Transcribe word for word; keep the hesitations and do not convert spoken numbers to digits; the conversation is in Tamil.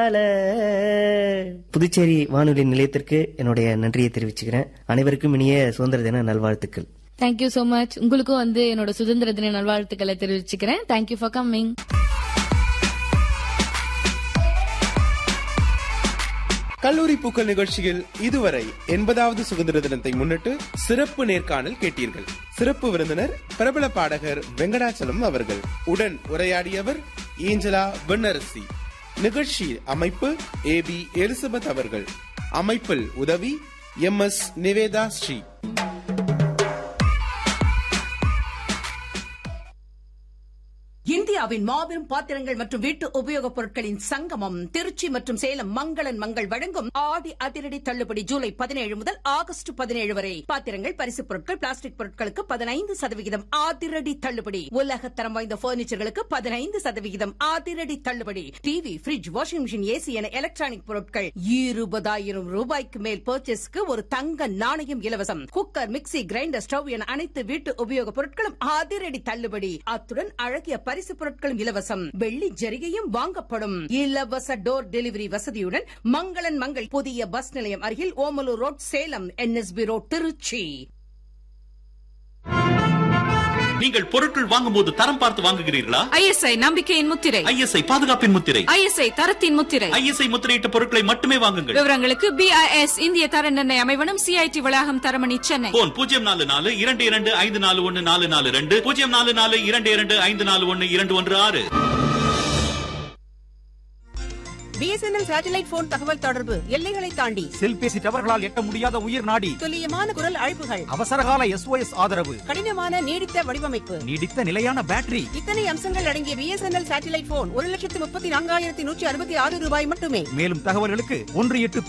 கையால. புதுச்சேரி வானொலி நிலையத்திற்கு என்னுடைய நன்றியை தெரிவிச்சுக்கிறேன். அனைவருக்கும் இனிய சுதந்திர தின நல்வாழ்த்துக்கள். Thank you so much. உங்களுக்கும் வந்து என்னோட சுதந்திர தின நல்வாழ்த்துக்களை தெரிவிச்சுக்கிறேன். Thank you for coming. கல்லூரி பூக்கள் நிகழ்ச்சியில் இதுவரை எண்பதாவது சுதந்திர தினத்தை முன்னிட்டு சிறப்பு நேர்காணல் கேட்டீர்கள். சிறப்பு விருந்தினர் பிரபல பாடகர் வெங்கடாச்சலம் அவர்கள். உடன் உரையாடியவர் ஏஞ்சலா வெண்ணரசி. நிகழ்ச்சி அமைப்பு ஏ பி எலிசபெத் அவர்கள். அமைப்பில் உதவி எம் எஸ் நிவேதா ஸ்ரீ. இந்தியாவின் மாபெரும் பாத்திரங்கள் மற்றும் வீட்டு உபயோகப் பொருட்களின் சங்கமம் திருச்சி மற்றும் சேலம் மங்களன் மங்கள் வழங்கும் ஆடி அதிரடி தள்ளுபடி ஜூலை பதினேழு முதல் ஆகஸ்ட் பதினேழு வரை. பாத்திரங்கள், பரிசுப் பொருட்கள், பிளாஸ்டிக் பொருட்களுக்கு பதினைந்து சதவிகிதம் அதிரடி தள்ளுபடி. உலக தரம் வாய்ந்த பர்னிச்சர்களுக்கு பதினைந்து சதவிகிதம் அதிரடி தள்ளுபடி. TV, bridge, washing machine, AC என எலக்ட்ரானிக் பொருட்கள் இருபதாயிரம் ரூபாய்க்கு மேல் பர்ச்சேஸ்க்கு ஒரு தங்க நாணயம் இலவசம். குக்கர், மிக்சி, கிரைண்டர், ஸ்டவ் என அனைத்து வீட்டு உபயோகப் பொருட்களும் அதிரடி தள்ளுபடி. அத்துடன் அழகிய பரிசு பொருட்களும் இலவசம். வெள்ளி ஜரிகையும் வாங்கப்படும். இலவச டோர் டெலிவரி வசதியுடன் மங்களன் மங்கள் புதிய பஸ் நிலையம் அருகில் Omalur road, Salem. N S B road, Trichy. நீங்கள் பொருட்கள் வாங்கும் போது தரம் பார்த்து வாங்குகிறீர்களா? ஐ எஸ் ஐ நம்பிக்கையின் முத்திரை, ஐ எஸ் ஐ பாதுகாப்பின் முத்திரை, ஐ எஸ் ஐ தரத்தின் முத்திரை, ஐ எஸ் ஐ முத்திரையிட்ட பொருட்களை மட்டுமே வாங்குங்கள். விவரங்களுக்கு பி ஐ எஸ் இந்திய தர நிர்ணய அமைவனம், சி ஐ டி வளாகம், தரமணி, சென்னை. போன் பூஜ்ஜியம் நாலு நாலு இரண்டு இரண்டு ஐந்து நாலு ஒன்னு நாலு நாலு ரெண்டு பூஜ்ஜியம் நாலு நாலு இரண்டு இரண்டு ஐந்து நாலு ஒன்னு இரண்டு ஒன்று ஆறு. B S N L satellite phone தகவல் தொடர்பு எல்லைகளை தாண்டி செல்பேசி டவர்களால் எட்ட முடியாத உயிர் நாடி. துல்லியமான குரல் அழைப்புகள், அவசரகால எஸ் ஓ எஸ் ஆதரவு, கடினமான நீடித்த வடிவமைப்பு, நீடித்த நிலையான பேட்டரி, இத்தனை அம்சங்கள் அடங்கிய B S N L satellite phone ஒரு லட்சத்து முப்பத்தி நான்காயிரத்தி நூற்றி அறுபத்தி ஆறு ரூபாய் மட்டுமே. மேலும் தகவல்களுக்கு ஒன்று எட்டு